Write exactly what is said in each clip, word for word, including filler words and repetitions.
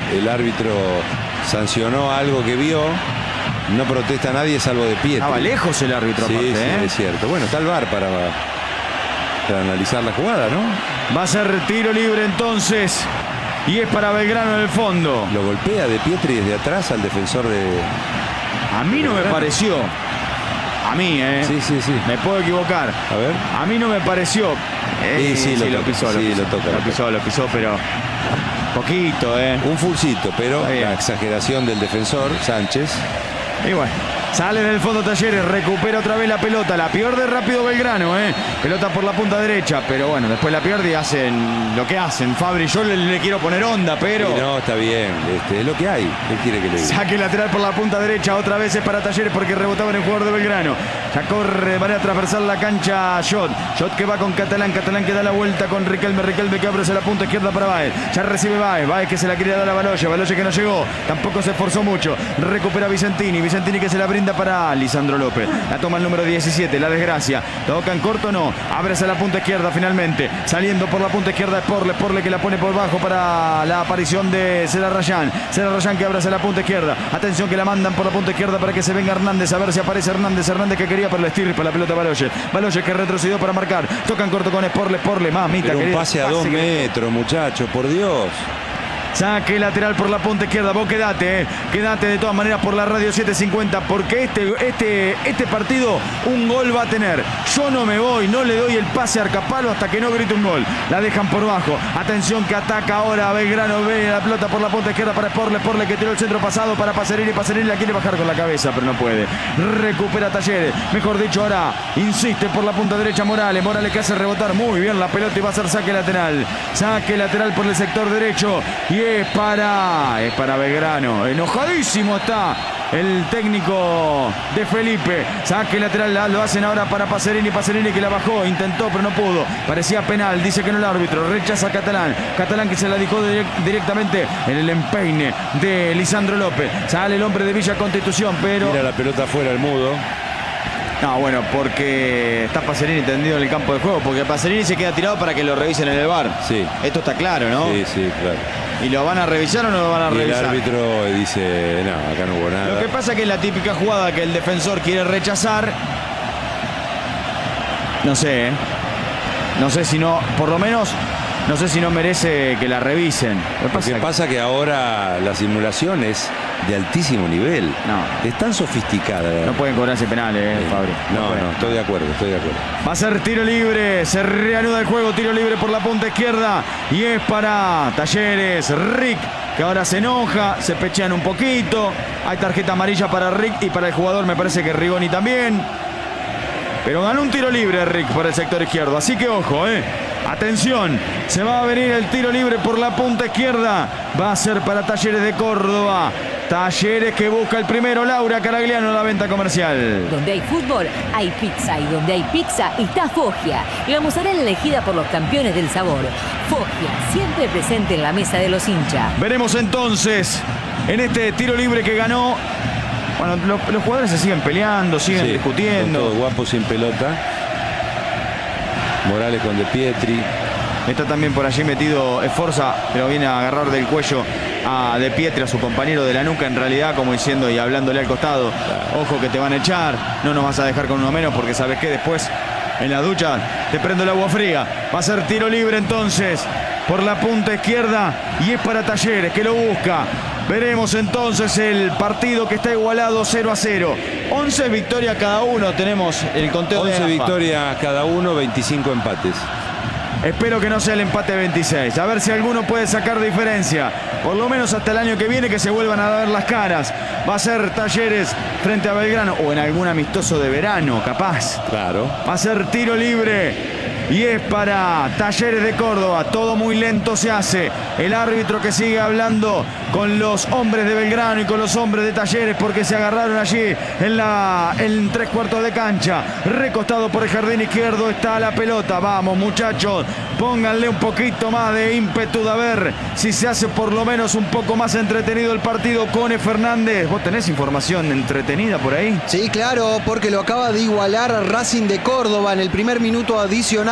el árbitro sancionó algo que vio. No protesta a nadie salvo de Pietri. Estaba lejos el árbitro, sí, aparte, sí, ¿eh? es cierto. Bueno, está el V A R para, para analizar la jugada, ¿no? Va a ser tiro libre entonces. Y es para Belgrano en el fondo. Lo golpea de Pietri desde atrás al defensor de... A mí no me pareció. A mí, ¿eh? Sí, sí, sí. Me puedo equivocar. A ver. A mí no me pareció. Eh, Sí, sí, lo lo toca, pisó, lo sí, pisó. lo toca, Lo lo pisó, lo pisó, pero poquito, ¿eh? Un fullcito, pero Está bien. la exageración del defensor, Sánchez. Y bueno, sale del fondo Talleres, recupera otra vez la pelota, la pierde rápido Belgrano, ¿eh? Pelota por la punta derecha, pero bueno, después la pierde y hacen lo que hacen. Fabri, yo le, le quiero poner onda, pero... Sí, no, está bien, este, es lo que hay. ¿Qué quiere que le diga? Saque lateral por la punta derecha, otra vez es para Talleres porque rebotaba en el jugador de Belgrano. Ya corre de manera transversal la cancha Shot. Shot que va con Catalán, Catalán que da la vuelta con Riquelme, Riquelme que abre hacia la punta izquierda para Baez. Ya recibe Baez, Baez que se la quería dar a Baloya, Baloya que no llegó, tampoco se esforzó mucho. Recupera Vicentini, Vicentini que se la brinda para Lisandro López. La toma el número diecisiete, la desgracia. Toca en corto, no. Abre hacia la punta izquierda finalmente. Saliendo por la punta izquierda es Porle, Porle que la pone por bajo para la aparición de Cera Rayán. Cera Rayán que abre hacia la punta izquierda. Atención que la mandan por la punta izquierda para que se venga Hernández. A ver si aparece Hernández. Hernández que quería para el estirpe la pelota Baloye. Baloye que retrocedió para marcar. Toca en corto con Sporle, Porle, mamita. Pero un querida, pase a dos que- metros, muchachos, por Dios. Saque lateral por la punta izquierda. Vos quedate, eh. quedate de todas maneras por la radio setecientos cincuenta porque este, este, este partido un gol va a tener. Yo no me voy, no le doy el pase a Arcapalo hasta que no grite un gol. La dejan por bajo. Atención que ataca ahora Belgrano. Ve la pelota por la punta izquierda para Sporle. Sporle que tiró el centro pasado para Pacerini. Pacerini la quiere bajar con la cabeza, pero no puede. Recupera Talleres. Mejor dicho, ahora insiste por la punta derecha Morales. Morales que hace rebotar muy bien la pelota y va a ser saque lateral. Saque lateral por el sector derecho. Y es para, es para Belgrano. Enojadísimo está el técnico de Felipe. Saque lateral, lo hacen ahora para Pacerini. Pacerini que la bajó, intentó pero no pudo. Parecía penal, dice que no el árbitro. Rechaza a Catalán. Catalán que se la dejó direct, directamente en el empeine de Lisandro López. Sale el hombre de Villa Constitución, pero... Mira la pelota afuera, el mudo. No, bueno, porque está Pacerini tendido en el campo de juego. Porque Pacerini se queda tirado para que lo revisen en el V A R. Sí. Esto está claro, ¿no? Sí, sí, claro. ¿Y lo van a revisar o no lo van a Y el revisar? árbitro dice, no, acá no hubo nada. Lo que pasa es que es la típica jugada que el defensor quiere rechazar. No sé, ¿eh? No sé si no, por lo menos, no sé si no merece que la revisen. Lo que Lo pasa que es pasa que ahora la simulación es de altísimo nivel. No. Es tan sofisticada. no pueden cobrarse penales, eh, Fabri. No, pueden. no, estoy de acuerdo, estoy de acuerdo. Va a ser tiro libre, se reanuda el juego, tiro libre por la punta izquierda y es para Talleres, Rick, que ahora se enoja, se pechean un poquito, hay tarjeta amarilla para Rick y para el jugador me parece que Rigoni también, pero ganó un tiro libre Rick por el sector izquierdo, así que ojo, eh. Atención, se va a venir el tiro libre por la punta izquierda, va a ser para Talleres de Córdoba. Talleres que busca el primero, Laura Caragliano, la venta comercial. Donde hay fútbol, hay pizza. Y donde hay pizza, está Foggia. La mozzarella elegida por los campeones del sabor. Foggia, siempre presente en la mesa de los hinchas. Veremos entonces, en este tiro libre que ganó. Bueno, lo, los jugadores se siguen peleando, siguen Sí, discutiendo. son todos guapos sin pelota. Morales con De Pietri. Está también por allí metido Esforza, pero viene a agarrar del cuello a De Pietri, a su compañero de la nuca, en realidad, como diciendo y hablándole al costado. Ojo que te van a echar, no nos vas a dejar con uno menos, porque sabes que después en la ducha te prendo el agua fría. Va a ser tiro libre entonces por la punta izquierda y es para Talleres que lo busca. Veremos entonces el partido que está igualado cero a cero. once victorias cada uno, tenemos el conteo de once AFA. victorias cada uno, veinticinco empates. Espero que no sea el empate veintiséis. A ver si alguno puede sacar diferencia. Por lo menos hasta el año que viene que se vuelvan a ver las caras. Va a ser Talleres frente a Belgrano. O en algún amistoso de verano, capaz. Claro. Va a ser tiro libre. Y es para Talleres de Córdoba. Todo muy lento se hace. El árbitro que sigue hablando con los hombres de Belgrano y con los hombres de Talleres porque se agarraron allí en, la, en tres cuartos de cancha. Recostado por el jardín izquierdo está la pelota. Vamos, muchachos. Pónganle un poquito más de ímpetu, a ver si se hace por lo menos un poco más entretenido el partido. Cone Fernández, ¿vos tenés información entretenida por ahí? Sí, claro, porque lo acaba de igualar Racing de Córdoba en el primer minuto adicionado.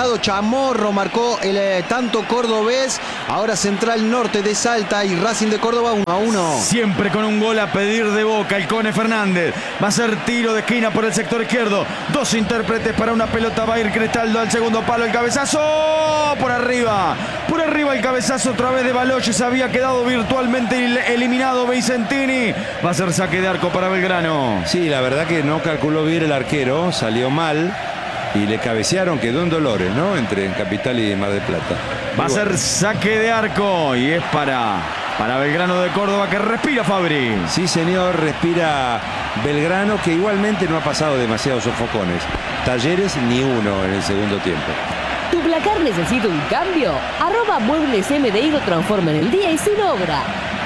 lado. Chamorro marcó el eh, tanto cordobés. Ahora Central Norte de Salta y Racing de Córdoba uno a uno. Siempre con un gol a pedir de Boca, el Cone Fernández. Va a ser tiro de esquina por el sector izquierdo. Dos intérpretes para una pelota. Va a ir Cristaldo al segundo palo. El cabezazo por arriba. Por arriba el cabezazo otra vez de Baloyes. Había quedado virtualmente eliminado Vicentini. Va a ser saque de arco para Belgrano. Sí, la verdad que no calculó bien el arquero. Salió mal. Y le cabecearon, quedó en Dolores, ¿no? Entre Capital y Mar del Plata. Va a ser saque de arco. Y es para... Para Belgrano de Córdoba, que respira Fabri. Sí, señor, respira Belgrano, que igualmente no ha pasado demasiados sofocones. Talleres, ni uno en el segundo tiempo. ¿Tu placar necesita un cambio? Arroba Muebles M D I lo transforma en el día y sin obra.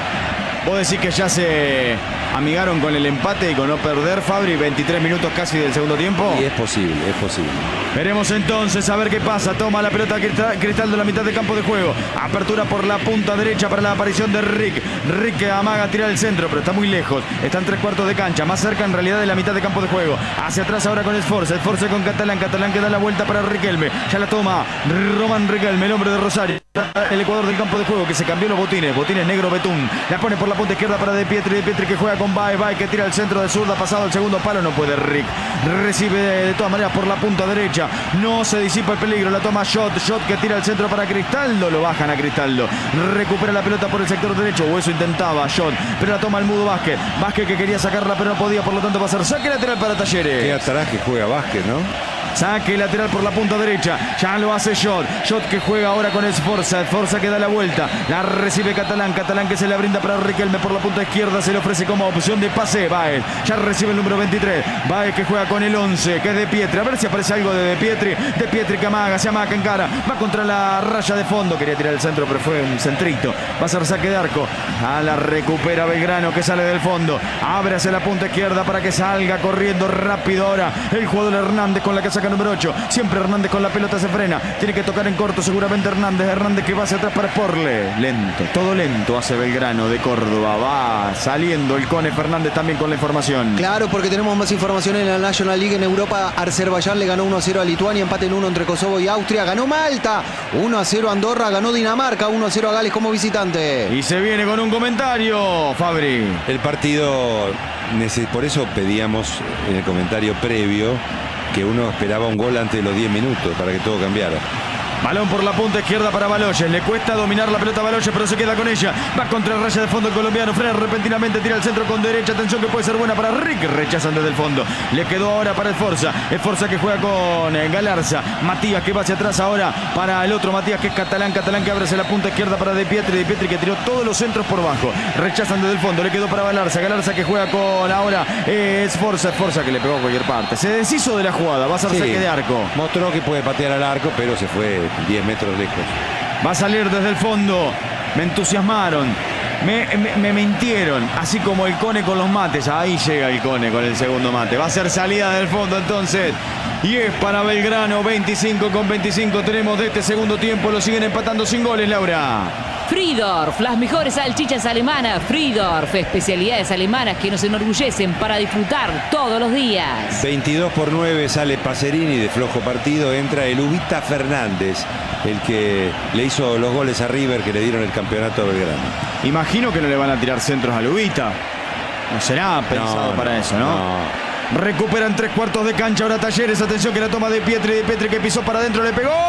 ¿Vos decís que ya se amigaron con el empate y con no perder, Fabri? veintitrés minutos casi del segundo tiempo. Y es posible, es posible. Veremos entonces a ver qué pasa. Toma la pelota Cristaldo en la mitad de campo de juego. Apertura por la punta derecha para la aparición de Rick. Rick que amaga a tirar el centro, pero está muy lejos. Está en tres cuartos de cancha, más cerca en realidad de la mitad de campo de juego. Hacia atrás ahora con Esforza. Esforza con Catalán. Catalán que da la vuelta para Riquelme. Ya la toma Román Riquelme, el hombre de Rosario. El Ecuador del campo de juego que se cambió los botines. Botines negro Betún. La pone por la punta izquierda para De Pietri. De Pietri que juega con Bae. Bae que tira el centro de zurda. Pasado el segundo palo. No puede Rick. Recibe de todas maneras por la punta derecha. No se disipa el peligro. La toma Shot. Shot que tira el centro para Cristaldo. Lo bajan a Cristaldo. Recupera la pelota por el sector derecho. O eso intentaba Shot. Pero la toma el Mudo Vázquez. Vázquez que quería sacarla pero no podía. Por lo tanto va a ser saque lateral para Talleres. Qué atrás que juega Vázquez, ¿no? Saque lateral por la punta derecha. Ya lo hace Shot. Shot que juega ahora con Esforza. Esforza que da la vuelta. La recibe Catalán. Catalán que se la brinda para Riquelme por la punta izquierda. Se le ofrece como opción de pase. Baez. Ya recibe el número veintitrés. Baez que juega con el once. Que es De Pietri. A ver si aparece algo de De Pietri. De Pietri que amaga. Se amaga en cara. Va contra la raya de fondo. Quería tirar el centro pero fue un centrito. Va a ser saque de arco. A la recupera Belgrano que sale del fondo. Abre hacia la punta izquierda para que salga corriendo rápido ahora el jugador Hernández con la que saca número ocho. Siempre Hernández con la pelota se frena. Tiene que tocar en corto seguramente Hernández. Hernández que va hacia atrás para Sporle. Lento, todo lento hace Belgrano de Córdoba. Va saliendo el Cone Fernández también con la información. Claro, porque tenemos más información en la National League en Europa. Azerbaiyán le ganó uno a cero a Lituania. Empate en uno entre Kosovo y Austria. Ganó Malta. uno a cero Andorra. Ganó Dinamarca. uno a cero a Gales como visitante. Y se viene con un comentario, Fabri. El partido, por eso pedíamos en el comentario previo que uno esperaba un gol antes de los diez minutos para que todo cambiara. Balón por la punta izquierda para Baloyes. Le cuesta dominar la pelota a Baloyes, pero se queda con ella. Va contra el raya de fondo el colombiano. Frena repentinamente, tira el centro con derecha. Atención que puede ser buena para Rick. Rechazan desde el fondo. Le quedó ahora para Esforza. Esforza que juega con eh, Galarza. Matías que va hacia atrás ahora para el otro Matías que es Catalán. Catalán que abre hacia la punta izquierda para De Pietri. De Pietri que tiró todos los centros por bajo. Rechazan desde el fondo. Le quedó para Galarza. Galarza que juega con ahora eh, Esforza. Esforza que le pegó a cualquier parte. Se deshizo de la jugada. Va a ser sí, saque de arco. Mostró que puede patear al arco, pero se fue diez metros lejos. Va a salir desde el fondo. Me entusiasmaron. Me, me, me mintieron. Así como el Cone con los mates. Ahí llega el Cone con el segundo mate. Va a ser salida del fondo entonces. Y es para Belgrano. veinticinco con veinticinco tenemos de este segundo tiempo. Lo siguen empatando sin goles, Laura. Friedorf, las mejores salchichas alemanas. Friedorf, especialidades alemanas que nos enorgullecen para disfrutar todos los días. veintidós por nueve sale Pacerini de flojo partido. Entra el Ubita Fernández, el que le hizo los goles a River que le dieron el campeonato a Belgrano. Imagino que no le van a tirar centros a Ubita. No será pensado no, para no, eso, ¿no? no. Recuperan tres cuartos de cancha ahora Talleres. Atención que la toma de Pietri. De Pietri que pisó para adentro. Le pegó.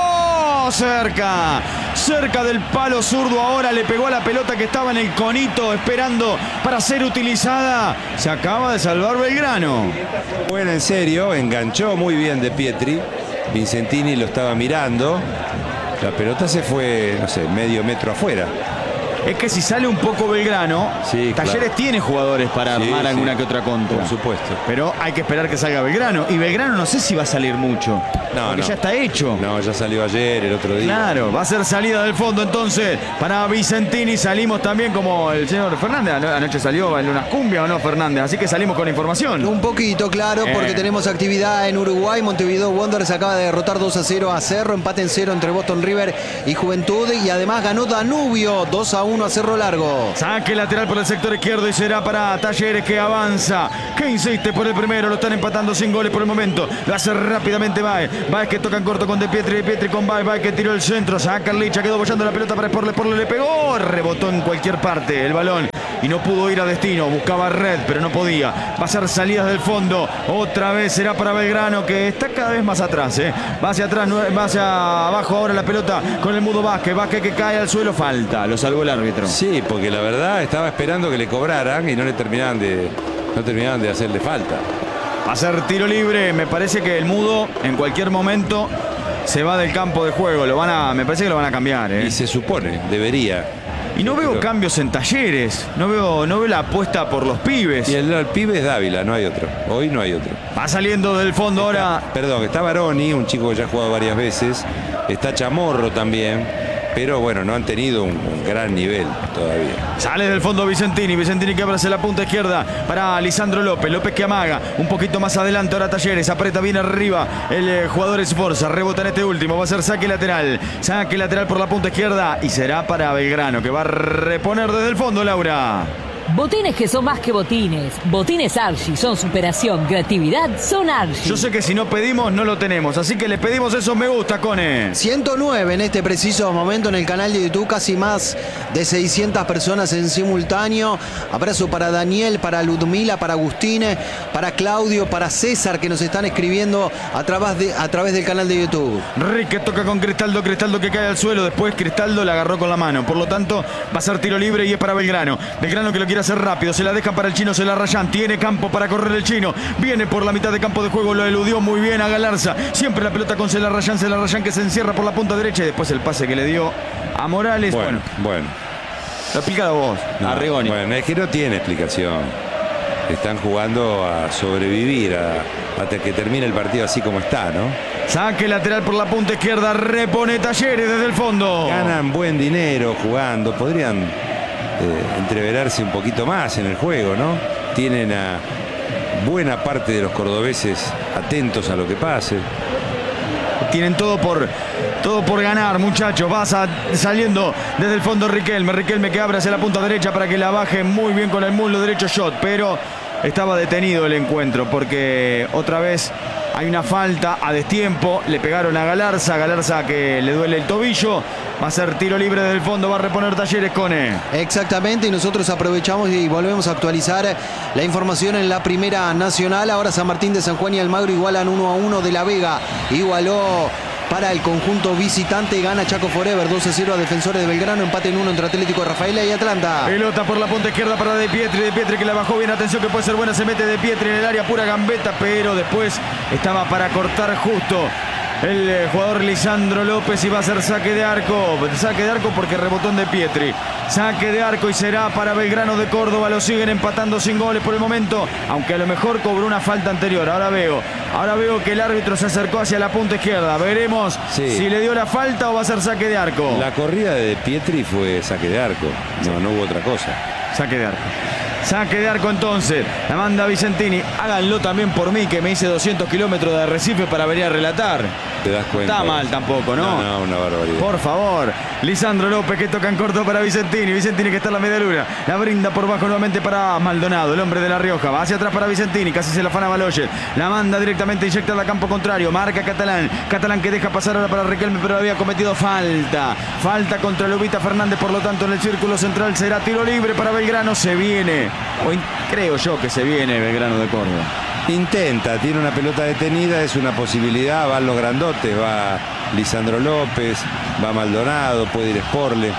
Cerca, cerca del palo zurdo ahora, le pegó a la pelota que estaba en el conito esperando para ser utilizada. Se acaba de salvar Belgrano. Bueno, en serio, enganchó muy bien De Pietri. Vicentini lo estaba mirando. La pelota se fue, no sé, medio metro afuera. Es que si sale un poco Belgrano, sí, Talleres claro. tiene jugadores para sí, armar sí. alguna que otra contra. Por supuesto. Pero hay que esperar que salga Belgrano. Y Belgrano no sé si va a salir mucho. No, porque no. ya está hecho. No, ya salió ayer, el otro día. Claro, va a ser salida del fondo entonces para Vicentini. Salimos también como el señor Fernández. Anoche salió en unas cumbias o no, Fernández. Así que salimos con información. Un poquito, claro, eh. porque tenemos actividad en Uruguay. Montevideo Wanderers acaba de derrotar dos a cero a Cerro. Empate en cero entre Boston River y Juventud. Y además ganó Danubio dos a uno uno a Cerro Largo. Saque lateral por el sector izquierdo y será para Talleres, que avanza, que insiste por el primero. Lo están empatando sin goles por el momento. Lo hace rápidamente Baez. Baez que toca en corto con De Pietri. De Pietri con Baez. Baez que tiró el centro. Saca Licha. Quedó bollando la pelota para Sporle. Sporle le pegó. Rebotó en cualquier parte el balón y no pudo ir a destino. Buscaba red, pero no podía. Va a ser salidas del fondo. Otra vez será para Belgrano, que está cada vez más atrás. ¿eh? Va hacia atrás, va hacia abajo ahora la pelota con el Mudo Vázquez. Vázquez que cae al suelo. Falta. Lo salvó el árbitro. Sí, porque la verdad estaba esperando que le cobraran y no le terminaban de, no terminaban de hacerle falta. Va a ser tiro libre. Me parece que el Mudo en cualquier momento se va del campo de juego. Lo van a, me parece que lo van a cambiar. ¿eh? Y se supone, debería. Y no veo Pero... cambios en Talleres. No veo, no veo la apuesta por los pibes. Y el, el pibe es Dávila, no hay otro. Hoy no hay otro. Va saliendo del fondo ahora. Perdón, está Baroni, un chico que ya ha jugado varias veces. Está Chamorro también. Pero bueno, no han tenido un, un gran nivel todavía. Sale del fondo Vicentini. Vicentini que abre hacia la punta izquierda para Lisandro López. López que amaga. Un poquito más adelante ahora Talleres. Aprieta bien arriba el eh, jugador Esforza. Rebota en este último. Va a ser saque lateral. Saque lateral por la punta izquierda. Y será para Belgrano, que va a reponer desde el fondo, Laura. Botines que son más que botines. Botines Archie son superación, creatividad, son Archie. Yo sé que si no pedimos, no lo tenemos. Así que le pedimos esos me gusta, Cone. ciento nueve en este preciso momento en el canal de YouTube. Casi más de seiscientas personas en simultáneo. Abrazo para Daniel, para Ludmila, para Agustine, para Claudio, para César, que nos están escribiendo a través, de, a través del canal de YouTube. Rick que toca con Cristaldo. Cristaldo que cae al suelo. Después Cristaldo la agarró con la mano. Por lo tanto, va a ser tiro libre y es para Belgrano. Belgrano que lo quiere hacer rápido, se la dejan para el chino, se la rayan, tiene campo para correr el chino, viene por la mitad de campo de juego, lo eludió muy bien a Galarza, siempre la pelota con Celarrayán, Celarrayán que se encierra por la punta derecha y después el pase que le dio a Morales. Bueno, bueno. bueno. Lo explica la voz, no, a Rigoni. Bueno, es que no tiene explicación. Están jugando a sobrevivir a, hasta que termine el partido así como está, ¿no? Saque lateral por la punta izquierda, repone Talleres desde el fondo. Ganan buen dinero jugando, podrían Eh, entreverarse un poquito más en el juego, ¿no? Tienen a buena parte de los cordobeses atentos a lo que pase. Tienen todo por, todo por ganar, muchachos. Va a, saliendo desde el fondo Riquelme. Riquelme que abre hacia la punta derecha para que la baje muy bien con el muslo derecho shot, pero estaba detenido el encuentro porque otra vez hay una falta a destiempo. Le pegaron a Galarza, Galarza que le duele el tobillo. Va a ser tiro libre desde el fondo, va a reponer Talleres, Cone. Exactamente, y nosotros aprovechamos y volvemos a actualizar la información en la Primera Nacional. Ahora San Martín de San Juan y Almagro igualan uno a uno. De la Vega igualó para el conjunto visitante. Gana Chaco Forever dos a cero a Defensores de Belgrano. Empate en uno entre Atlético Rafaela y Atlanta. Pelota por la punta izquierda para De Pietri. De Pietri que la bajó bien. Atención que puede ser buena. Se mete De Pietri en el área, pura gambeta, pero después estaba para cortar justo el jugador Lisandro López y va a ser saque de arco. Saque de arco porque rebotó en De Pietri. Saque de arco y será para Belgrano de Córdoba. Lo siguen empatando sin goles por el momento, aunque a lo mejor cobró una falta anterior. Ahora veo, ahora veo que el árbitro se acercó hacia la punta izquierda. Veremos sí. si le dio la falta o va a ser saque de arco. La corrida de De Pietri fue saque de arco. No, no hubo otra cosa. Saque de arco. Saque de arco entonces, la manda Vicentini. Háganlo también por mí, que me hice doscientos kilómetros de Arrecife para venir a relatar. Te das cuenta. Está mal tampoco, ¿no? No, no, una barbaridad. Por favor. Lisandro López que toca en corto para Vicentini. Vicentini que está en la media luna. La brinda por bajo nuevamente para Maldonado, el hombre de La Rioja. Va hacia atrás para Vicentini, casi se la afana Baloyes. La manda directamente, inyecta al campo contrario. Marca Catalán. Catalán que deja pasar ahora para Riquelme, pero había cometido falta. Falta contra Lubita Fernández, por lo tanto en el círculo central será tiro libre para Belgrano. Se viene, o creo yo que se viene Belgrano de Córdoba. Intenta, tiene una pelota detenida, es una posibilidad, van los grandotes, va Lisandro López, va Maldonado, puede ir Sporle.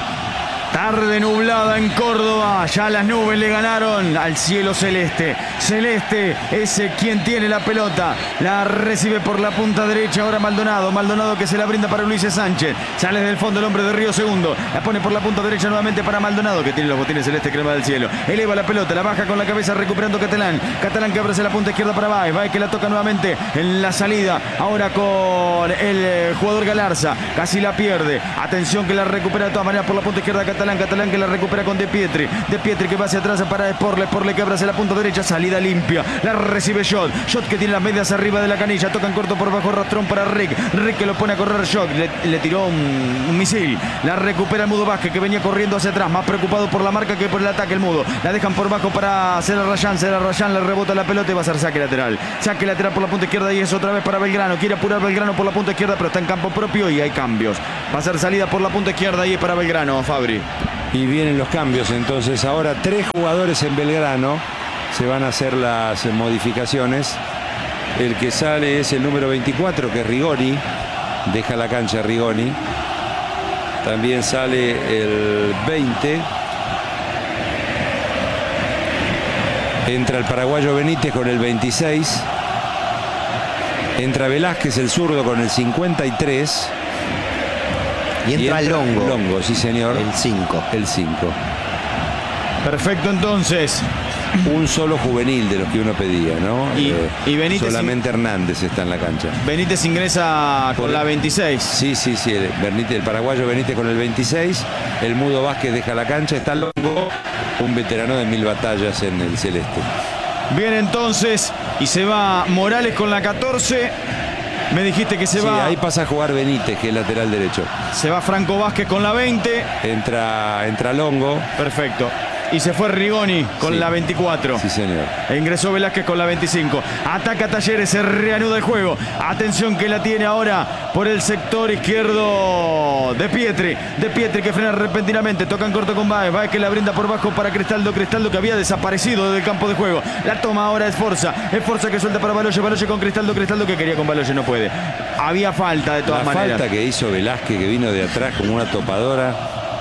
Tarde nublada en Córdoba, ya las nubes le ganaron al cielo celeste. Celeste es quien tiene la pelota, la recibe por la punta derecha ahora Maldonado. Maldonado que se la brinda para Luis Sánchez. Sale del fondo el hombre de Río Segundo, la pone por la punta derecha nuevamente para Maldonado, que tiene los botines celeste crema del cielo. Eleva la pelota, la baja con la cabeza recuperando Catalán. Catalán que abre hacia la punta izquierda para Baez. Baez que la toca nuevamente en la salida, ahora con el jugador Galarza. Casi la pierde, atención que la recupera de todas maneras por la punta izquierda Catalán. Catalán, Catalán que la recupera con De Pietri. De Pietri que va hacia atrás para Sporle. Sporle que abre hacia la punta derecha. Salida limpia. La recibe Shot. Shot que tiene las medias arriba de la canilla. Tocan corto por bajo. Rastrón para Rick. Rick que lo pone a correr. Shot. Le, le tiró un, un misil. La recupera el Mudo Vázquez que venía corriendo hacia atrás. Más preocupado por la marca que por el ataque el Mudo. La dejan por bajo para Cela Rayán. Cela Rayán le rebota la pelota y va a ser saque lateral. Saque lateral por la punta izquierda y es otra vez para Belgrano. Quiere apurar Belgrano por la punta izquierda, pero está en campo propio y hay cambios. Va a ser salida por la punta izquierda y es para Belgrano, Fabri. Y vienen los cambios, entonces ahora tres jugadores en Belgrano. Se van a hacer las modificaciones. El que sale es el número veinticuatro, que es Rigoni. Deja la cancha Rigoni. También sale el veinte. Entra el paraguayo Benítez con el veintiséis. Entra Velázquez, el zurdo, con el cincuenta y tres. Y entra, y entra Longo. Longo, sí señor. El cinco. El cinco. Perfecto, entonces. Un solo juvenil de los que uno pedía, ¿no? Y, eh, y Benítez, solamente Hernández está en la cancha. Benítez ingresa con Por- la veintiséis. Sí, sí, sí. El, Benítez, el paraguayo Benítez con el veintiséis. El Mudo Vázquez deja la cancha. Está Longo, un veterano de mil batallas en el celeste. Bien, entonces. Y se va Morales con la catorce. Me dijiste que se Sí, va. ahí pasa a jugar Benítez, que es lateral derecho. Se va Franco Vázquez con la veinte. Entra, entra Longo. Perfecto. Y se fue Rigoni con Sí. la veinticuatro. Sí, señor. E ingresó Velázquez con la veinticinco. Ataca Talleres, se reanuda el juego. Atención que la tiene ahora por el sector izquierdo de Pietri. De Pietri que frena repentinamente. Toca en corto con Baez. Baez que la brinda por bajo para Cristaldo. Cristaldo que había desaparecido del campo de juego. La toma ahora es Forza. Es Forza que suelta para Baloye. Baloye con Cristaldo. Cristaldo que quería con Baloye. No puede. Había falta de todas La maneras. falta que hizo Velázquez, que vino de atrás como una topadora.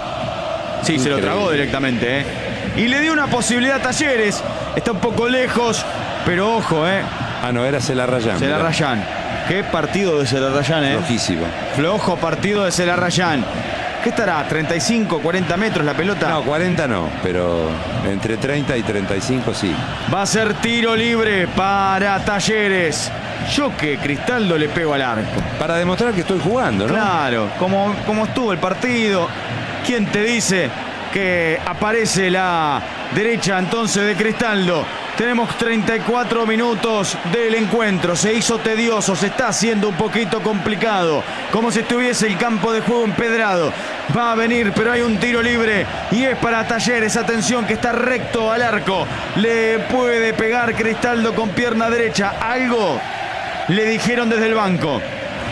Sí, se lo Increíble. tragó directamente, ¿eh? Y le dio una posibilidad a Talleres. Está un poco lejos, pero ojo, ¿eh? Ah, no, era Celarrayán. Cela mirá. Rayán. Qué partido de Cela Rayán, ¿eh? Flojísimo. Flojo partido de Cela Rayán. ¿Qué estará? ¿treinta y cinco, cuarenta metros la pelota? No, cuarenta no, pero entre treinta y treinta y cinco sí. Va a ser tiro libre para Talleres. Yo que Cristaldo le pego al arco. Para demostrar que estoy jugando, ¿no? Claro, como, como estuvo el partido. ¿Quién te dice que aparece la derecha entonces de Cristaldo? Tenemos treinta y cuatro minutos del encuentro. Se hizo tedioso, se está haciendo un poquito complicado. Como si estuviese el campo de juego empedrado. Va a venir, pero hay un tiro libre y es para Talleres. Atención que está recto al arco. Le puede pegar Cristaldo con pierna derecha. Algo le dijeron desde el banco.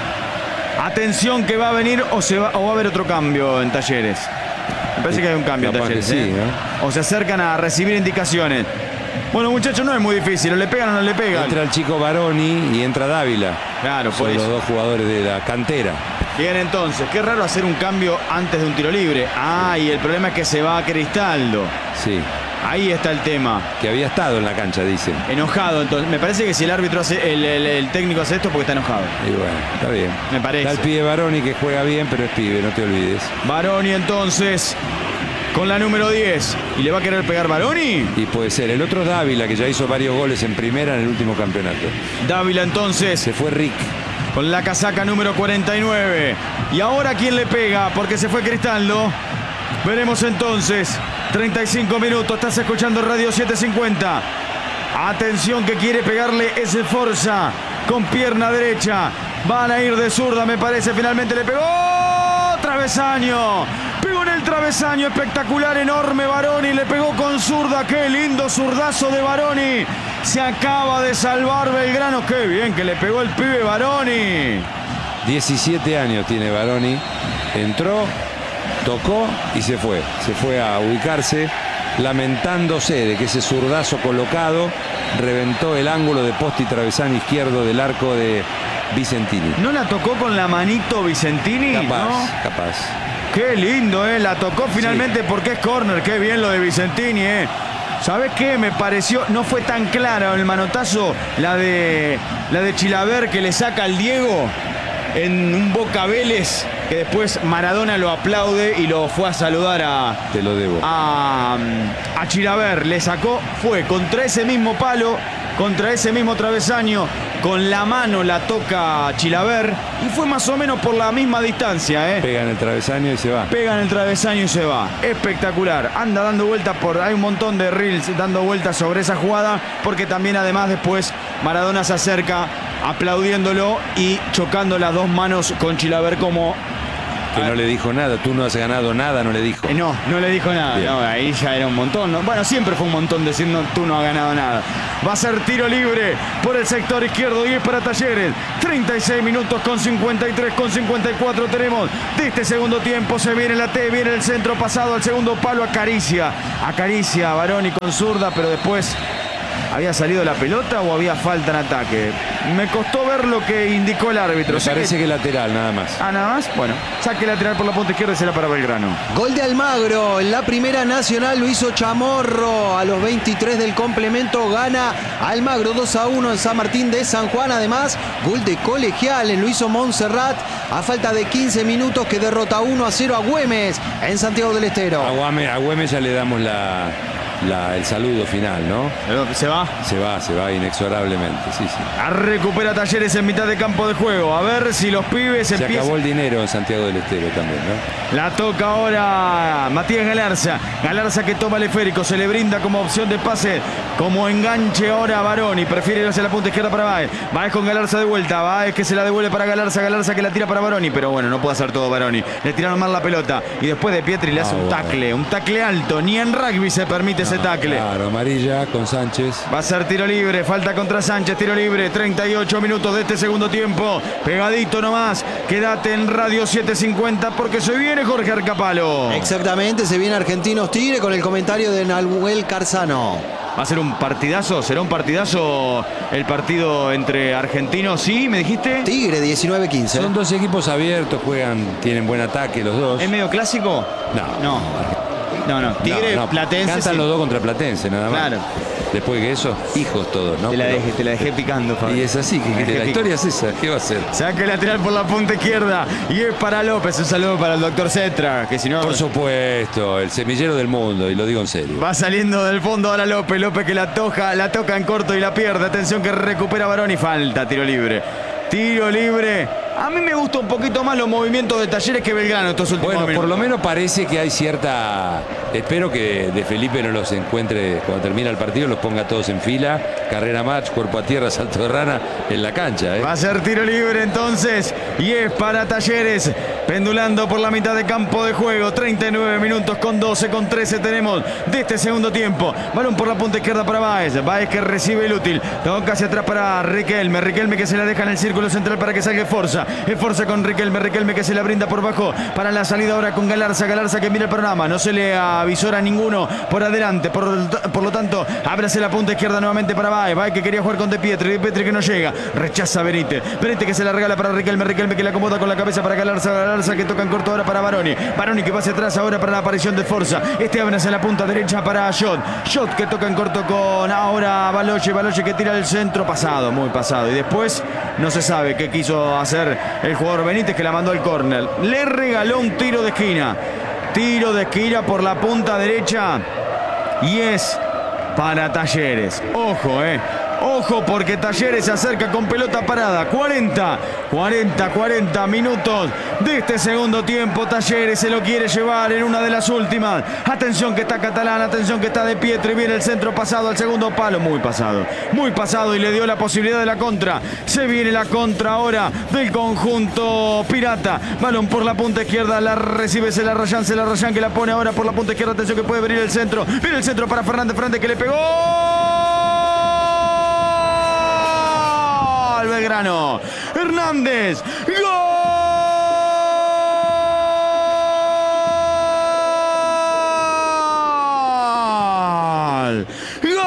Atención que va a venir o, se va, o va a haber otro cambio en Talleres. Me parece que hay un cambio en Capaz que Talleres. sí, ¿eh? O se acercan a recibir indicaciones. Bueno, muchachos, no es muy difícil. O le pegan o no le pegan. Entra el chico Baroni y entra Dávila. Claro, por Son los eso. dos jugadores de la cantera. Bien, entonces, qué raro hacer un cambio antes de un tiro libre. Ah, y el problema es que se va a Cristaldo. Sí, Ahí está el tema. que había estado en la cancha, dicen. Enojado, entonces. Me parece que si el árbitro hace, el, el- el técnico hace esto porque está enojado. Y bueno, está bien. Me parece. Está el pibe Baroni que juega bien, pero es pibe, no te olvides. Baroni entonces con la número diez. ¿Y le va a querer pegar Baroni? Y puede ser. El otro es Dávila, que ya hizo varios goles en primera en el último campeonato. Dávila entonces Se fue Rick. con la casaca número cuarenta y nueve. Y ahora quién le pega porque se fue Cristaldo. Veremos entonces. treinta y cinco minutos. Estás escuchando Radio setecientos cincuenta. Atención que quiere pegarle ese Forza con pierna derecha. Van a ir de zurda, me parece. Finalmente le pegó. Travesaño. Pegó en el travesaño. Espectacular, enorme Baroni. Le pegó con zurda. Qué lindo zurdazo de Baroni. Se acaba de salvar Belgrano. Qué bien que le pegó el pibe Baroni. diecisiete años tiene Baroni. Entró, tocó y se fue. Se fue a ubicarse, lamentándose de que ese zurdazo colocado reventó el ángulo de poste y travesano izquierdo del arco de Vicentini. ¿No la tocó con la manito Vicentini? Capaz, ¿no? capaz. Qué lindo, ¿eh? La tocó finalmente porque es córner. Qué bien lo de Vicentini, ¿eh? ¿Sabés qué? Me pareció, no fue tan clara el manotazo, la de, la de Chilaver que le saca al Diego en un Boca Vélez, que después Maradona lo aplaude y lo fue a saludar a, Te lo debo. a, a Chilaver. Le sacó, fue contra ese mismo palo contra ese mismo travesaño. Con la mano la toca Chilaver y fue más o menos por la misma distancia. ¿eh? Pega en el travesaño y se va. Pega en el travesaño y se va. Espectacular. Anda dando vueltas por... Hay un montón de reels dando vueltas sobre esa jugada, porque también además después Maradona se acerca aplaudiéndolo y chocando las dos manos con Chilaver como... Que no le dijo nada, tú no has ganado nada, no le dijo. Eh, no, no le dijo nada. No, ahí ya era un montón. ¿no? Bueno, siempre fue un montón decir no, tú no has ganado nada. Va a ser tiro libre por el sector izquierdo y es para Talleres. treinta y seis minutos con cincuenta y tres, con cincuenta y cuatro tenemos de este segundo tiempo. Se viene la T, viene el centro pasado al segundo palo. Acaricia, acaricia a Baroni con zurda, pero después... ¿Había salido la pelota o había falta en ataque? Me costó ver lo que indicó el árbitro. Me parece que... que lateral, nada más. Ah, nada más. Bueno, saque lateral por la punta izquierda y será para Belgrano. Gol de Almagro. En la primera nacional lo hizo Chamorro. A los veintitrés del complemento gana Almagro dos a uno en San Martín de San Juan. Además, gol de Colegiales. Lo hizo Montserrat a falta de quince minutos, que derrota uno a cero a Güemes en Santiago del Estero. A Güemes, a Güemes ya le damos la... La, el saludo final, ¿no? ¿Se va? Se va, se va inexorablemente, sí, sí. A recupera Talleres en mitad de campo de juego. A ver si los pibes se empiezan... Se acabó el dinero en Santiago del Estero también, ¿no? La toca ahora Matías Galarza. Galarza que toma el esférico, se le brinda como opción de pase, como enganche ahora a Baroni. Prefiere ir hacia la punta izquierda para Baez. Baez con Galarza de vuelta. Baez que se la devuelve para Galarza. Galarza que la tira para Baroni. Pero bueno, no puede hacer todo Baroni. Le tiraron mal la pelota. Y después de Pietri le hace no, un bueno. tacle. Un tacle alto. Ni en rugby se permite ese tacle. Claro, amarilla con Sánchez. Va a ser tiro libre, falta contra Sánchez, tiro libre, treinta y ocho minutos de este segundo tiempo. Pegadito nomás, quédate en Radio setecientos cincuenta porque se viene Jorge Arcapalo. Exactamente, se viene Argentinos Tigre con el comentario de Nahuel Carzano. Va a ser un partidazo, será un partidazo el partido entre argentinos, ¿sí? ¿Me dijiste? Tigre, diecinueve quince. Son dos equipos abiertos, juegan, tienen buen ataque los dos. ¿Es medio clásico? No. No. No, no, Tigre, no, no. Platense. Cantan sí. los dos contra Platense, nada más. Claro. Después que eso, hijos todos, ¿no? Te la, Pero- dejé, te la dejé picando, Fabi. Y es así, que, La que dejé la pic- historia es esa, ¿qué va a hacer? Saque lateral por la punta izquierda y es para López. Un saludo para el doctor Cetra, que si no... Por supuesto, el semillero del mundo, y lo digo en serio. Va saliendo del fondo ahora López. López que la toca, la toca en corto y la pierde. Atención que recupera Baroni. Falta, tiro libre. Tiro libre. A mí me gusta un poquito más los movimientos de Talleres que Belgrano estos últimos Bueno, minutos. por lo menos parece que hay cierta... Espero que De Felipe no los encuentre cuando termina el partido, los ponga todos en fila, carrera match, cuerpo a tierra, salto de rana en la cancha, ¿eh? Va a ser tiro libre entonces y es para Talleres, pendulando por la mitad de campo de juego. treinta y nueve minutos con doce, con trece tenemos de este segundo tiempo. Balón por la punta izquierda para Baez. Baez que recibe el útil, toca hacia atrás para Riquelme. Riquelme que se la deja en el círculo central para que salga Forza. Forza con Riquelme. Riquelme que se la brinda por bajo para la salida ahora con Galarza. Galarza que mira el programa, no se le avisora a ninguno por adelante, por, por lo tanto ábrase la punta izquierda nuevamente para Baez. Baez que quería jugar con De Pietri, De Pietri que no llega, rechaza Benítez. Benítez que se la regala para Riquelme. Riquelme que la acomoda con la cabeza para Galarza. Galarza que toca en corto ahora para Baroni. Baroni que va hacia atrás ahora para la aparición de Forza. Este abre hacia la punta derecha para Shot. Shot que toca en corto con ahora Baloche. Baloche que tira el centro pasado, muy pasado. Y después no se sabe qué quiso hacer el jugador Benítez, que la mandó al córner. Le regaló un tiro de esquina. Tiro de esquina por la punta derecha. Y es para Talleres. Ojo, eh. Ojo porque Talleres se acerca con pelota parada. cuarenta, cuarenta, cuarenta minutos de este segundo tiempo. Talleres se lo quiere llevar en una de las últimas. Atención que está Catalán, atención que está De Pietri. Viene el centro pasado al segundo palo. Muy pasado, muy pasado y le dio la posibilidad de la contra. Se viene la contra ahora del conjunto pirata. Balón por la punta izquierda, la recibe Celarrayán. Celarrayán que la pone ahora por la punta izquierda. Atención que puede venir el centro. Viene el centro para Fernández. Fernández que le pegó. Belgrano. Hernández. ¡Gol! ¡Gol!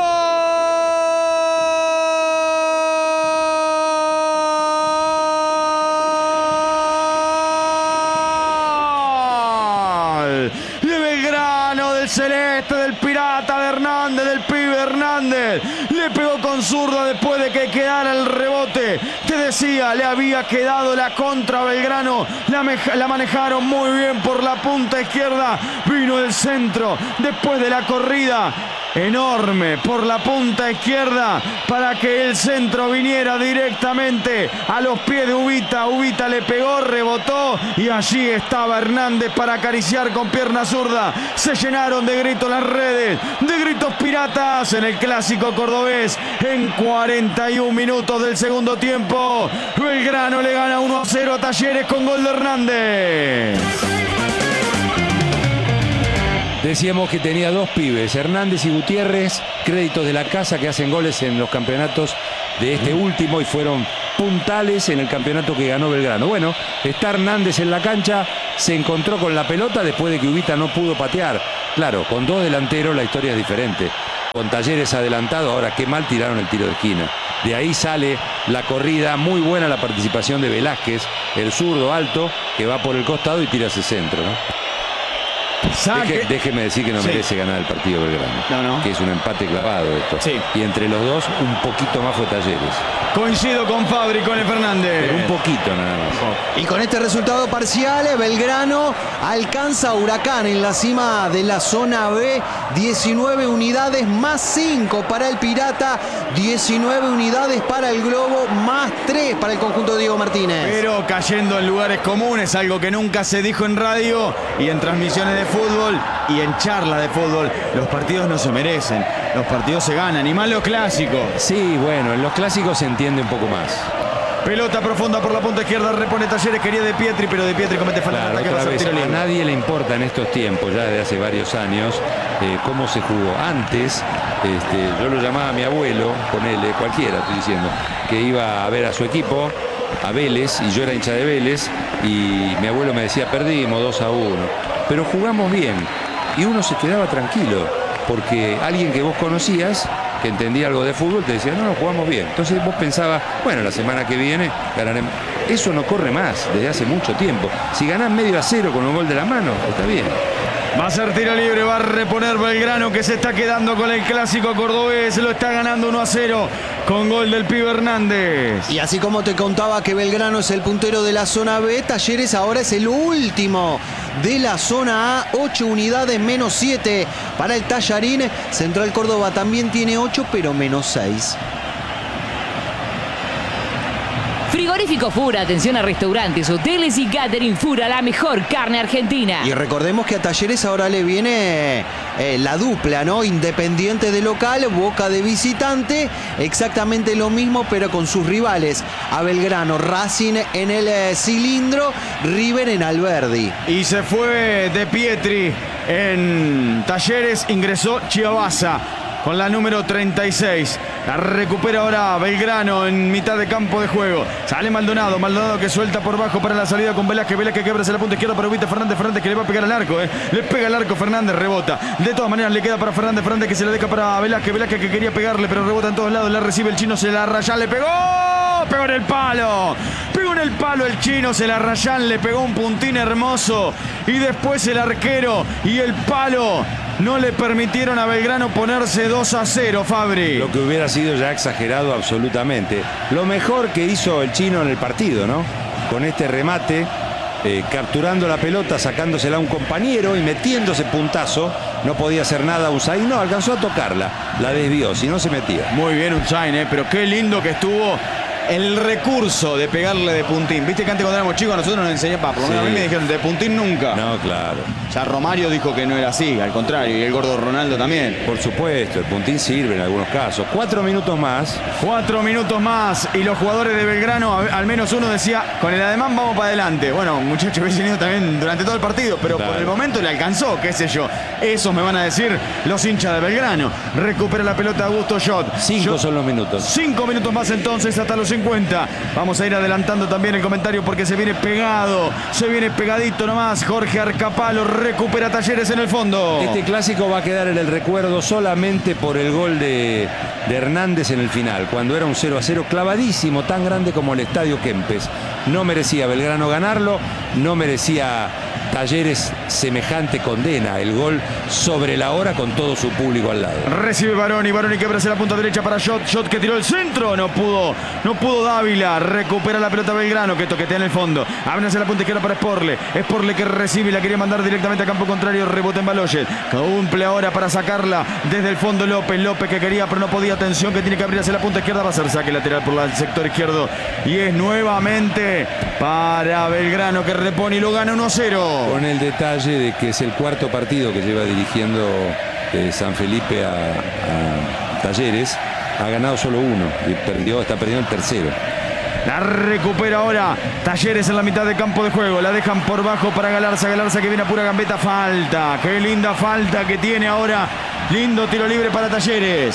De Belgrano, del Celeste, del Pirata, de Hernández, del pibe Hernández. Le pegó con zurda después de que quedara el rebote. Te decía, le había quedado la contra a Belgrano. La, la manejaron muy bien por la punta izquierda. Vino el centro después de la corrida. Enorme por la punta izquierda para que el centro viniera directamente a los pies de Ubita. Ubita le pegó, rebotó y allí estaba Hernández para acariciar con pierna zurda. Se llenaron de gritos las redes, de gritos piratas en el clásico cordobés. En cuarenta y un minutos del segundo tiempo, Belgrano le gana uno a cero a Talleres con gol de Hernández. Decíamos que tenía dos pibes, Hernández y Gutiérrez, créditos de la casa que hacen goles en los campeonatos de este último y fueron puntales en el campeonato que ganó Belgrano. Bueno, está Hernández en la cancha, se encontró con la pelota después de que Ubita no pudo patear. Claro, con dos delanteros la historia es diferente. Con Talleres adelantado, ahora qué mal tiraron el tiro de esquina. De ahí sale la corrida, muy buena la participación de Velázquez, el zurdo alto que va por el costado y tira ese centro, ¿no? Deje, déjeme decir que no sí. merece ganar el partido Belgrano. No, no. Que es un empate clavado esto. Sí. Y entre los dos, un poquito más fue Talleres. Coincido con Fabri, con el Fernández. Pero un poquito nada más. Y con este resultado parcial, Belgrano alcanza a Huracán en la cima de la zona B. diecinueve unidades más cinco para el Pirata. diecinueve unidades para el Globo más tres para el conjunto de Diego Martínez. Pero cayendo en lugares comunes, algo que nunca se dijo en radio y en transmisiones de fútbol y en charlas de fútbol. Los partidos no se merecen, los partidos se ganan, y más los clásicos. Sí, bueno, en los clásicos se entiende un poco más. Pelota profunda por la punta izquierda, repone Talleres, quería De Pietri, pero De Pietri comete falta claro, de ataque. otra Va a vez, tiro a libre. nadie le importa en estos tiempos, ya desde hace varios años, eh, cómo se jugó. Antes, este, yo lo llamaba a mi abuelo, ponele, cualquiera, estoy diciendo, que iba a ver a su equipo, a Vélez, y yo era hincha de Vélez, y mi abuelo me decía, perdimos dos a uno, pero jugamos bien, y uno se quedaba tranquilo, porque alguien que vos conocías, que entendía algo de fútbol, te decía, no, no, jugamos bien. Entonces vos pensabas, bueno, la semana que viene ganaremos. Eso no corre más desde hace mucho tiempo. Si ganás medio a cero con un gol de la mano, está bien. Va a ser tiro libre, va a reponer Belgrano, que se está quedando con el clásico cordobés, lo está ganando uno a cero con gol del pibe Hernández. Y así como te contaba que Belgrano es el puntero de la zona B, Talleres ahora es el último de la zona A, ocho unidades menos siete para el Tallarín. Central Córdoba también tiene ocho, pero menos seis. Frigorífico Fura, atención a restaurantes, hoteles y catering Fura, la mejor carne argentina. Y recordemos que a Talleres ahora le viene eh, la dupla, ¿no? Independiente de local, Boca de visitante, exactamente lo mismo, pero con sus rivales. A Belgrano, Racing en el eh, cilindro, River en Alberdi. Y se fue De Pietri en Talleres, ingresó Chiavasa con la número treinta y seis. La recupera ahora Belgrano en mitad de campo de juego. Sale Maldonado, Maldonado que suelta por bajo para la salida con Velázquez. Velázquez quebra hacia la punta izquierda para Ubita Fernández. Fernández que le va a pegar al arco, eh. Le pega al arco Fernández, rebota. De todas maneras le queda para Fernández. Fernández que se la deja para Velázquez. Velázquez que quería pegarle, pero rebota en todos lados. La recibe el chino, se la raya, le pegó. Pegó en el palo. Pegó en el palo el chino, se la rayan, le pegó un puntín hermoso. Y después el arquero y el palo no le permitieron a Belgrano ponerse dos a cero, Fabri. Lo que hubiera sido ya exagerado absolutamente. Lo mejor que hizo el chino en el partido, ¿no? Con este remate, eh, capturando la pelota, sacándosela a un compañero y metiéndose puntazo. No podía hacer nada Usain, no, alcanzó a tocarla. La desvió, si no se metía. Muy bien Usain, eh, pero qué lindo que estuvo el recurso de pegarle de puntín. Viste que antes cuando éramos chicos nosotros nos enseñaban, por lo menos sí. A mí me dijeron de puntín nunca. No, claro. Ya Romario dijo que no era así, al contrario, y el gordo Ronaldo también. Por supuesto, el puntín sirve en algunos casos. Cuatro minutos más. Cuatro minutos más y los jugadores de Belgrano, al menos uno decía, con el ademán vamos para adelante. Bueno, muchachos, hubiese venido también durante todo el partido, pero claro, por el momento le alcanzó, qué sé yo. Eso me van a decir los hinchas de Belgrano. Recupera la pelota Augusto Schott. Cinco Schott. Son los minutos. Cinco minutos más entonces hasta los cincuenta. Vamos a ir adelantando también el comentario porque se viene pegado, se viene pegadito nomás. Jorge Arcapalo recupera Talleres en el fondo. Este clásico va a quedar en el recuerdo solamente por el gol de, de Hernández en el final, cuando era un cero a cero clavadísimo, tan grande como el Estadio Kempes. No merecía Belgrano ganarlo, no merecía Talleres semejante condena, el gol sobre la hora con todo su público al lado. Recibe Baroni, Baroni que abre hacia la punta derecha para Shot, Shot que tiró el centro, no pudo, no pudo Dávila, recupera la pelota Belgrano que toquetea en el fondo, abre hacia la punta izquierda para Sporle, Sporle que recibe y la quería mandar directamente a campo contrario, rebote en Baloyes, cumple ahora para sacarla desde el fondo López, López que quería pero no podía, atención que tiene que abrir hacia la punta izquierda, va a ser saque lateral por el sector izquierdo y es nuevamente para Belgrano que repone y lo gana uno a cero. Con el detalle de que es el cuarto partido que lleva dirigiendo eh, San Felipe a, a Talleres, ha ganado solo uno y perdió, está perdiendo el tercero. La recupera ahora Talleres en la mitad de campo de juego. La dejan por bajo para Galarza. Galarza que viene a pura gambeta. Falta. Qué linda falta que tiene ahora. Lindo tiro libre para Talleres.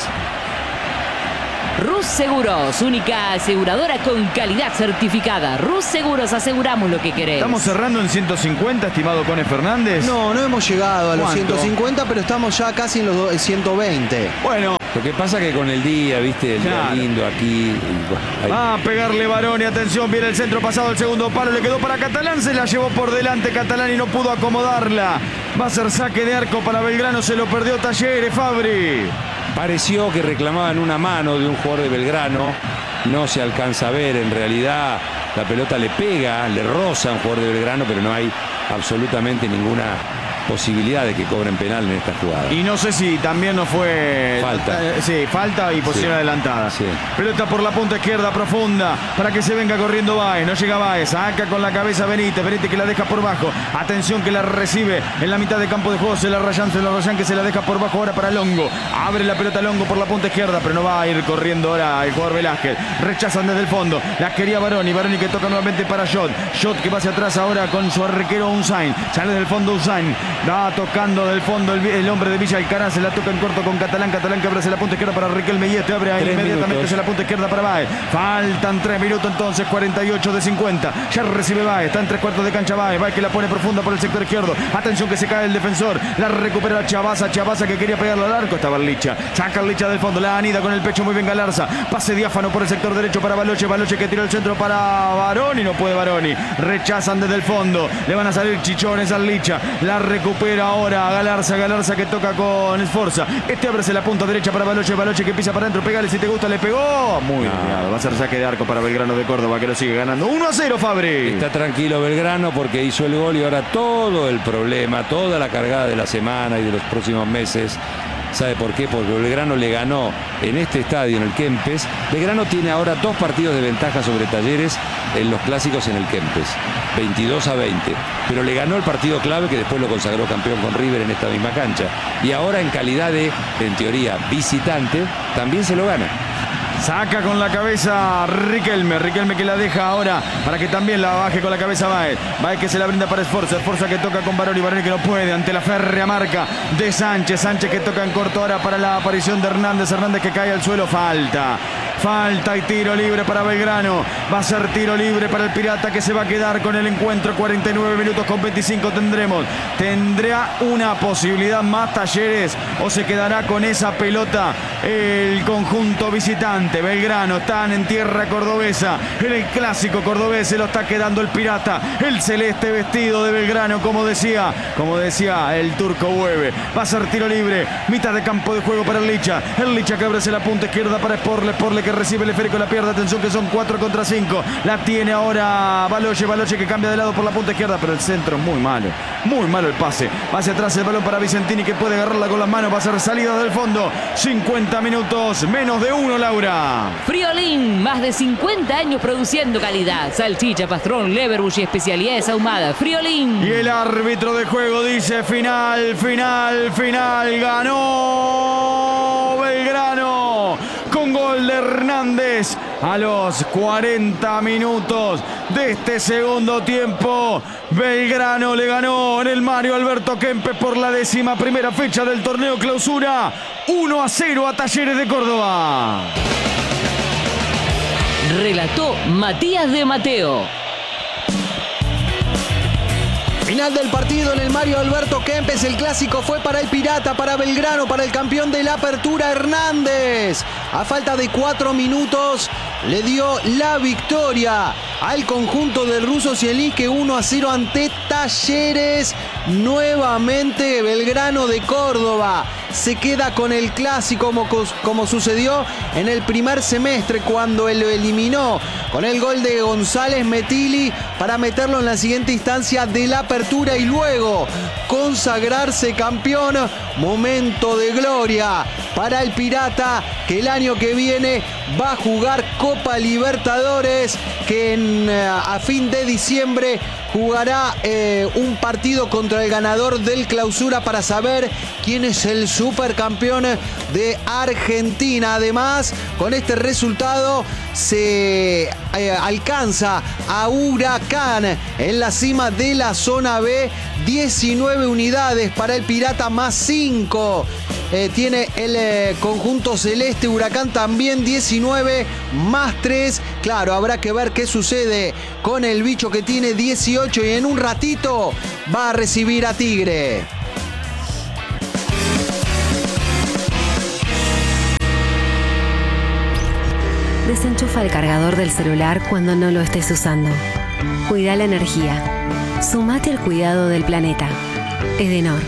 Rus Seguros, única aseguradora con calidad certificada. Rus Seguros, aseguramos lo que querés. ¿Estamos cerrando en ciento cincuenta, estimado Cone Fernández? No, no hemos llegado a los ¿Cuánto? ciento cincuenta, pero estamos ya casi en los ciento veinte. Bueno. Lo que pasa que con el día, viste, el Claro. día lindo aquí. y, bueno, hay- Va a pegarle Baroni, atención, viene el centro pasado, el segundo palo, le quedó para Catalán, se la llevó por delante Catalán y no pudo acomodarla. Va a ser saque de arco para Belgrano, se lo perdió Talleres, Fabri. Pareció que reclamaban una mano de un jugador de Belgrano, no se alcanza a ver, en realidad la pelota le pega, le roza a un jugador de Belgrano, pero no hay absolutamente ninguna posibilidad de que cobren penal en esta jugada. Y no sé si también no fue... Falta. Eh, sí, falta y posición Sí. adelantada. Sí. Pelota por la punta izquierda profunda para que se venga corriendo Báez. No llega Báez. Saca con la cabeza Benítez. Benítez que la deja por bajo. Atención que la recibe en la mitad de campo de juego. Se la rayan, se la rayan que se la deja por bajo ahora para Longo. Abre la pelota Longo por la punta izquierda, pero no va a ir corriendo ahora el jugador Velázquez. Rechazan desde el fondo. La quería Baroni. Baroni que toca nuevamente para Shot. Shot que va hacia atrás ahora con su arquero Unzain. Sale del fondo Unzain. Va tocando del fondo el, el hombre de Villa Alcaraz. Se la toca en corto con Catalán. Catalán que abre hacia la punta izquierda para Riquelme. Y este abre ahí Tres inmediatamente minutos. hacia la punta izquierda para Baez. Faltan tres minutos entonces, cuarenta y ocho de cincuenta. Ya recibe Baez. Está en tres cuartos de cancha Baez. Baez que la pone profunda por el sector izquierdo. Atención que se cae el defensor. La recupera Chavaza. Chavaza que quería pegarle al arco. Estaba Licha. Saca Licha del fondo. La anida con el pecho muy bien Galarza. Pase diáfano por el sector derecho para Baloche. Baloche que tiró el centro para Baroni. No puede Baroni. Rechazan desde el fondo. Le van a salir chichones al Licha. La recupera ahora Galarza. Galarza que toca con Esforza. Este abre la punta derecha para Baloche. Baloche que pisa para adentro. Pégale si te gusta. Le pegó. Muy No. bien. Va a ser saque de arco para Belgrano de Córdoba que lo sigue ganando. uno a cero, Fabri. Está tranquilo Belgrano porque hizo el gol y ahora todo el problema, toda la cargada de la semana y de los próximos meses. ¿Sabe por qué? Porque Belgrano le ganó en este estadio, en el Kempes. Belgrano tiene ahora dos partidos de ventaja sobre Talleres en los clásicos en el Kempes, veintidós a veinte. Pero le ganó el partido clave que después lo consagró campeón con River en esta misma cancha. Y ahora en calidad de, en teoría, visitante, también se lo gana. Saca con la cabeza Riquelme. Riquelme que la deja ahora para que también la baje con la cabeza Baez. Baez que se la brinda para Esforza. Esforza que toca con Baroni. Baroni que no puede ante la férrea marca de Sánchez. Sánchez que toca en corto ahora para la aparición de Hernández. Hernández que cae al suelo. Falta. Falta y tiro libre para Belgrano. Va a ser tiro libre para el Pirata que se va a quedar con el encuentro. cuarenta y nueve minutos con veinticinco tendremos. ¿Tendrá una posibilidad más Talleres o se quedará con esa pelota el conjunto visitante? Belgrano están en tierra cordobesa. En el clásico cordobés se lo está quedando el Pirata. El celeste vestido de Belgrano, como decía, como decía el turco Hueve. Va a ser tiro libre. Mitad de campo de juego para el Licha. El Licha que abre la punta izquierda para Sporle. Sporle que recibe el esférico, la pierde. Atención que son cuatro contra cinco. La tiene ahora Baloche. Baloche que cambia de lado por la punta izquierda, pero el centro es muy malo. Muy malo el pase. Va hacia atrás el balón para Vicentini que puede agarrarla con las manos. Va a ser salida del fondo. cincuenta minutos, menos de uno, Laura. Friolín, más de cincuenta años produciendo calidad. Salchicha, pastrón, leverbush y especialidades ahumadas. Friolín. Y el árbitro de juego dice final, final, final. Ganó Belgrano con gol de Hernández a los cuarenta minutos de este segundo tiempo. Belgrano le ganó en el Mario Alberto Kempes por la décima primera fecha del torneo clausura. uno a cero a Talleres de Córdoba. Relató Matías de Mateo. Final del partido en el Mario Alberto Kempes. El clásico fue para el Pirata, para Belgrano, para el campeón de la Apertura Hernández. A falta de cuatro minutos le dio la victoria al conjunto del ruso Zielinski, uno a cero ante Talleres. Nuevamente Belgrano de Córdoba se queda con el clásico como, como sucedió en el primer semestre cuando él lo eliminó con el gol de González Metilli para meterlo en la siguiente instancia de la apertura y luego consagrarse campeón. Momento de gloria para el Pirata, que el año que viene va a jugar Copa Libertadores, que en, a fin de diciembre jugará eh, un partido contra el ganador del Clausura para saber quién es el supercampeón de Argentina. Además, con este resultado se eh, alcanza a Huracán en la cima de la zona B. diecinueve unidades para el Pirata más cinco. Eh, tiene el eh, conjunto celeste. Huracán también diecinueve más tres. Claro, habrá que ver qué sucede con el bicho, que tiene dieciocho y en un ratito va a recibir a Tigre. Desenchufa el cargador del celular cuando no lo estés usando. Cuida la energía. Sumate al cuidado del planeta. Edenor.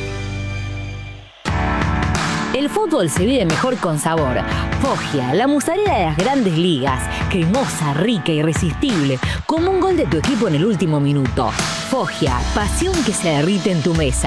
El fútbol se vive mejor con sabor. Foggia, la musarela de las grandes ligas. Cremosa, rica, irresistible. Como un gol de tu equipo en el último minuto. Foggia, pasión que se derrite en tu mesa.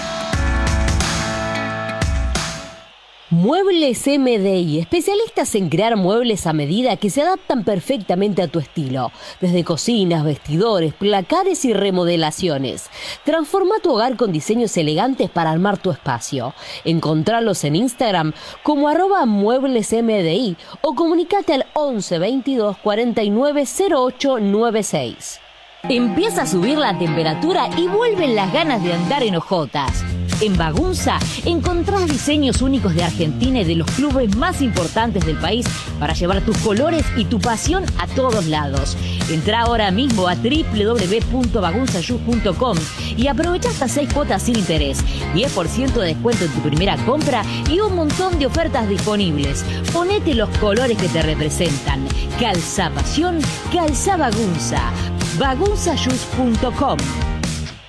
Muebles M D I, especialistas en crear muebles a medida que se adaptan perfectamente a tu estilo. Desde cocinas, vestidores, placares y remodelaciones. Transforma tu hogar con diseños elegantes para armar tu espacio. Encontralos en Instagram como arroba muebles M D I o comunicate al once veintidós cuarenta y nueve cero ocho noventa y seis. Empieza a subir la temperatura y vuelven las ganas de andar en hojotas. En Bagunza encontrás diseños únicos de Argentina y de los clubes más importantes del país para llevar tus colores y tu pasión a todos lados. Entrá ahora mismo a doble u doble u doble u punto bagunza shoes punto com y aprovecha hasta seis cuotas sin interés, diez por ciento de descuento en tu primera compra y un montón de ofertas disponibles. Ponete los colores que te representan. Calza pasión, calza Bagunza. bagunza shoes punto com.